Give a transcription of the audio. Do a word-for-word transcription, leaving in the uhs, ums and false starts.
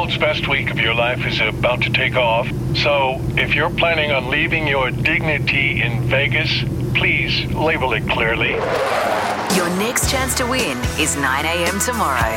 world's best week of your life is about to take off. So if you're planning on leaving your dignity in Vegas, please label it clearly. Your next chance to win is nine a.m. tomorrow.